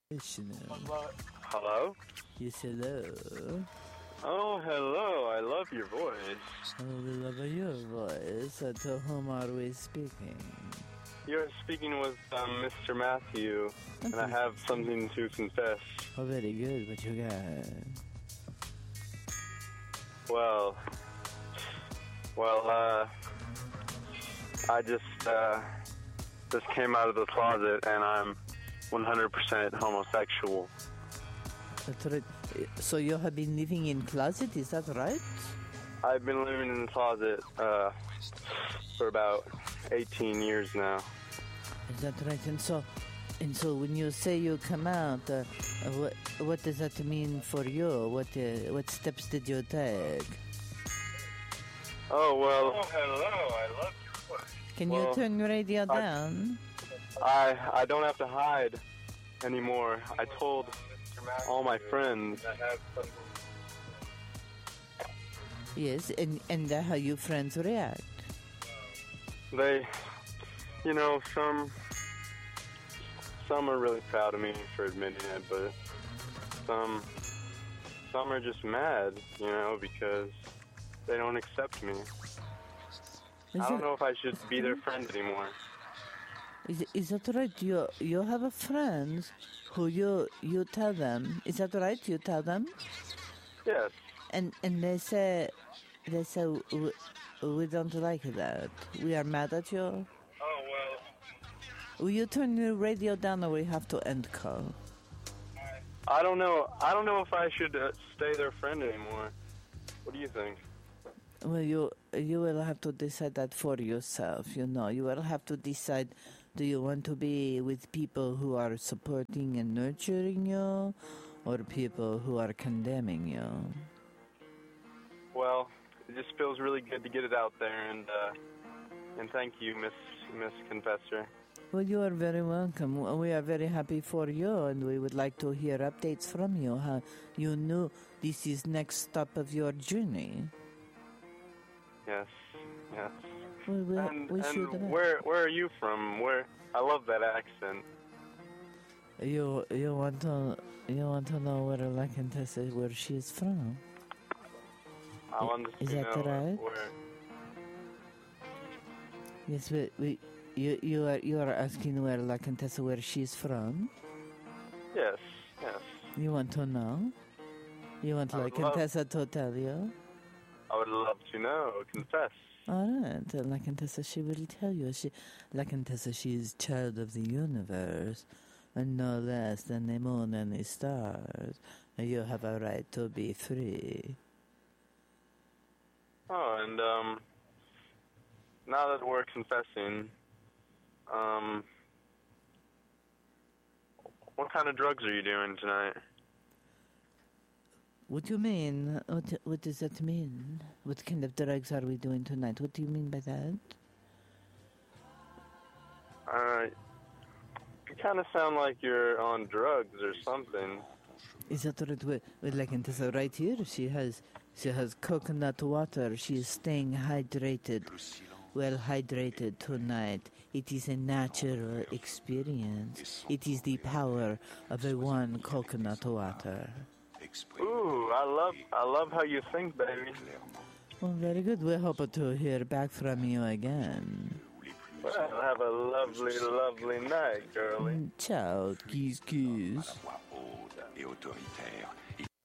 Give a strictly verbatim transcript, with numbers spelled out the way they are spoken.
Hello? Yes, hello. Oh, hello. I love your voice. Oh, we love your voice. Uh, to whom are we speaking? You're speaking with um, Mister Matthew, and I have something to confess. Oh, very good. What you got? Well, well, uh, I just, uh, just came out of the closet, and I'm one hundred percent homosexual. That's right. So you have been living in closet, is that right? I've been living in the closet uh, for about eighteen years now. Is that right? And so, and so when you say you come out, uh, what what does that mean for you? What uh, what steps did you take? Oh well. Oh hello, I love your voice. Can well, you turn your radio I, down? I I don't have to hide anymore. I told all my friends. Yes, and and uh, how your friends react? They, you know, some some are really proud of me for admitting it, but some some are just mad, you know, because they don't accept me. Is I don't it, know if I should be their friend anymore. Is is that right? You you have a friends who you you tell them. Is that right? You tell them. Yes. And and they say they say we, we don't like that. We are mad at you. Oh well. Will you turn your radio down, or we have to end call? I don't know. I don't know if I should uh, stay their friend anymore. What do you think? Well, you you will have to decide that for yourself. You know, you will have to decide. Do you want to be with people who are supporting and nurturing you, or people who are condemning you? Well, it just feels really good to get it out there, and uh, and thank you, Miss Miss Confessor. Well, you are very welcome. We are very happy for you, and we would like to hear updates from you. How you knew this is next stop of your journey. Yes, yes. Well, we, and we and where where are you from? Where I love that accent. You you want to you want to know where La Contessa where she is from? I want is to that know right? Where. Yes, we, we you you are you are asking where La Contessa where she is from? Yes, yes. You want to know? You want La Contessa to tell you? I would love to know. Confess. All right, uh, La Contessa, she will tell you. She, La Contessa, she is child of the universe, and no less than the moon and the stars. You have a right to be free. Oh, and um, now that we're confessing, um, what kind of drugs are you doing tonight? What do you mean? What, what does that mean? What kind of drugs are we doing tonight? What do you mean by that? Uh, you kind of sound like you're on drugs or something. Is that right? With, with La Contessa right here, she has she has coconut water. She is staying hydrated, well hydrated tonight. It is a natural experience. It is the power of a one coconut water. Ooh, I love I love how you think, baby. Well, very good. We hope to hear back from you again. Well, have a lovely, lovely night, girlie. Ciao, kiss, kiss.